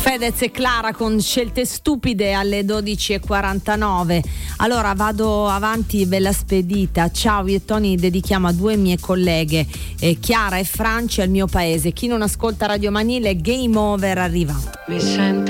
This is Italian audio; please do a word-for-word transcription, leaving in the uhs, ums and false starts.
Fedez e Clara con Scelte Stupide alle dodici e quarantanove. Allora vado avanti, bella spedita. Ciao, io e Tony dedichiamo a due mie colleghe, eh, Chiara e Franci, al mio paese. Chi non ascolta Radio Manile, Game Over arriva. Mi sento